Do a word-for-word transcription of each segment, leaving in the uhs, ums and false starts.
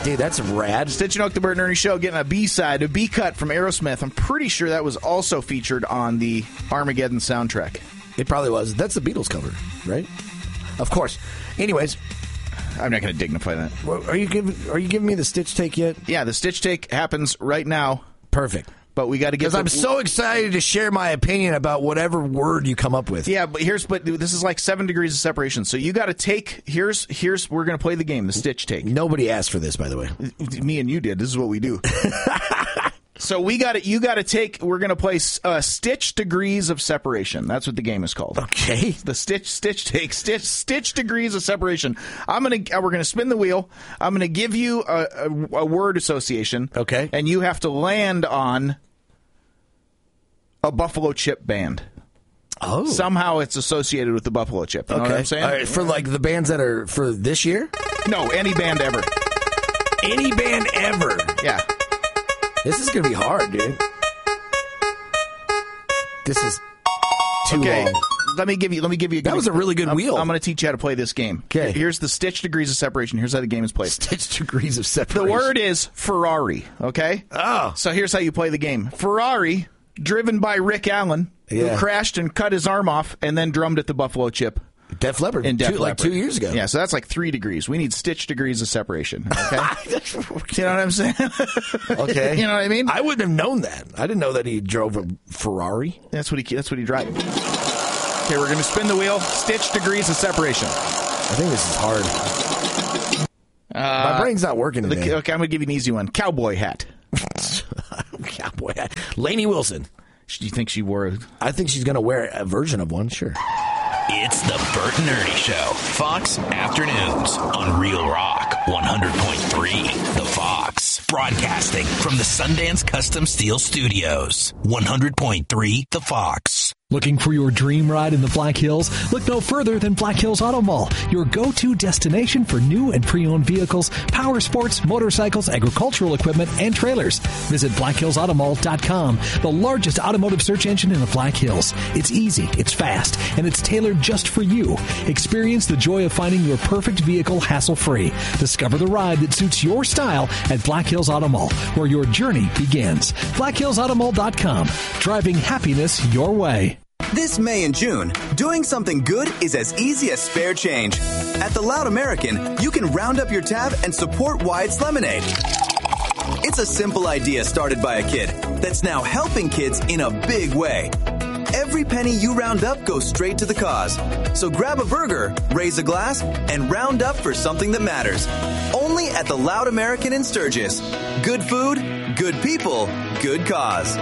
Dude, that's rad. Stitch and Oak, the Bert and Ernie Show, getting a B-side, a B-cut from Aerosmith. I'm pretty sure that was also featured on the Armageddon soundtrack. It probably was. That's the Beatles cover, right? Of course. Anyways, I'm not going to dignify that. Are you giving Are you giving me the Stitch take yet? Yeah, the Stitch take happens right now. Perfect. But we got to get because I'm so excited to share my opinion about whatever word you come up with. Yeah, but here's but this is like seven degrees of separation. So you got to take here's here's we're going to play the game, the Stitch take. Nobody asked for this, by the way. Me and you did. This is what we do. So we got it. You got to take. We're going to play uh, Stitch degrees of separation. That's what the game is called. Okay. The Stitch Stitch take Stitch Stitch degrees of separation. I'm gonna. We're gonna spin the wheel. I'm gonna give you a, a, a word association. Okay. And you have to land on a Buffalo Chip band. Oh. Somehow it's associated with the Buffalo Chip. You okay. know what I'm saying? All right, for like the bands that are for this year? No, any band ever. Any band ever. Yeah. This is going to be hard, dude. This is too okay. long. Let me give you. Let me give you. That was a really good I'm, wheel. I'm going to teach you how to play this game. Okay. Here's the Stitch degrees of separation. Here's how the game is played. Stitch degrees of separation. The word is Ferrari. Okay. Oh. So here's how you play the game. Ferrari, driven by Rick Allen, yeah. who crashed and cut his arm off, and then drummed at the Buffalo Chip. Def Leppard. In Def two, Leppard. Like two years ago. Yeah, so that's like three degrees. We need Stitch degrees of separation. Okay. You know what I'm saying? Okay. You know what I mean? I wouldn't have known that. I didn't know that he drove a Ferrari. That's what he. That's what he drives. Okay, we're going to spin the wheel. Stitch degrees of separation. I think this is hard. Uh, My brain's not working today. The, okay, I'm going to give you an easy one. Cowboy hat. Cowboy hat. Lainey Wilson. Do you think she wore a... I think she's going to wear a version of one, sure. It's the Bert and Ernie Show. Fox Afternoons on Real Rock one hundred point three. The Fox. Broadcasting from the Sundance Custom Steel Studios. one hundred point three. The Fox. Looking for your dream ride in the Black Hills? Look no further than Black Hills Auto Mall, your go-to destination for new and pre-owned vehicles, power sports, motorcycles, agricultural equipment, and trailers. Visit black hills auto mall dot com, the largest automotive search engine in the Black Hills. It's easy, it's fast, and it's tailored just for you. Experience the joy of finding your perfect vehicle hassle-free. Discover the ride that suits your style at Black Hills Auto Mall, where your journey begins. black hills auto mall dot com, driving happiness your way. This May and June, doing something good is as easy as spare change. At the Loud American, you can round up your tab and support Wyatt's Lemonade. It's a simple idea started by a kid that's now helping kids in a big way. Every penny you round up goes straight to the cause. So grab a burger, raise a glass, and round up for something that matters. Only at the Loud American in Sturgis. Good food, good people, good cause.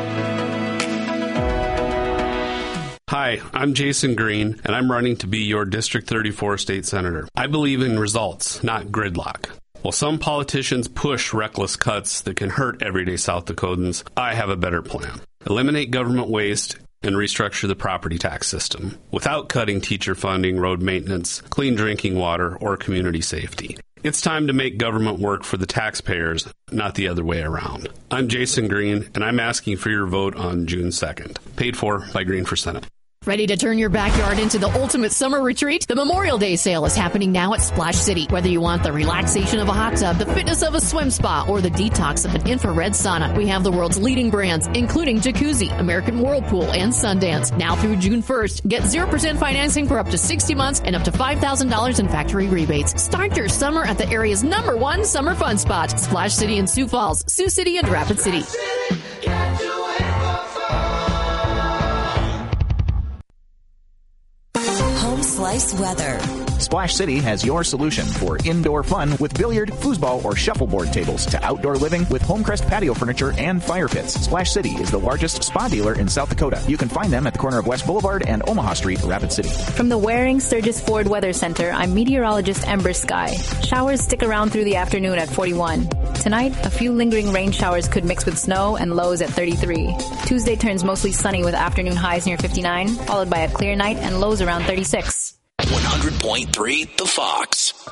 Hi, I'm Jason Green, and I'm running to be your District thirty-four state senator. I believe in results, not gridlock. While some politicians push reckless cuts that can hurt everyday South Dakotans, I have a better plan. Eliminate government waste and restructure the property tax system without cutting teacher funding, road maintenance, clean drinking water, or community safety. It's time to make government work for the taxpayers, not the other way around. I'm Jason Green, and I'm asking for your vote on June second. Paid for by Green for Senate. Ready to turn your backyard into the ultimate summer retreat? The Memorial Day sale is happening now at Splash City. Whether you want the relaxation of a hot tub, the fitness of a swim spa, or the detox of an infrared sauna, we have the world's leading brands, including Jacuzzi, American Whirlpool, and Sundance. Now through June first, get zero percent financing for up to sixty months and up to five thousand dollars in factory rebates. Start your summer at the area's number one summer fun spot, Splash City in Sioux Falls, Sioux City, and Rapid City. Slice weather. Splash City has your solution for indoor fun with billiard, foosball, or shuffleboard tables to outdoor living with Homecrest patio furniture and fire pits. Splash City is the largest spa dealer in South Dakota. You can find them at the corner of West Boulevard and Omaha Street, Rapid City. From the Waring Sturgis Ford Weather Center, I'm meteorologist Ember Sky. Showers stick around through the afternoon at forty-one. Tonight, a few lingering rain showers could mix with snow and lows at thirty-three. Tuesday turns mostly sunny with afternoon highs near fifty-nine, followed by a clear night and lows around thirty-six. one hundred point three The Fox.